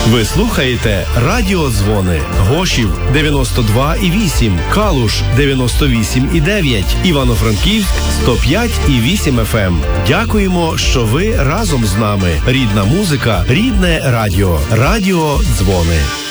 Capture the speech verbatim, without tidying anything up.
Ви слухаєте Радіо Дзвони. Гошів дев'яносто два і вісім, Калуш дев'яносто вісім і дев'ять, Івано-Франківськ сто п'ять і вісім еф ем. Дякуємо, що ви разом з нами. Рідна музика, рідне радіо. Радіо Дзвони.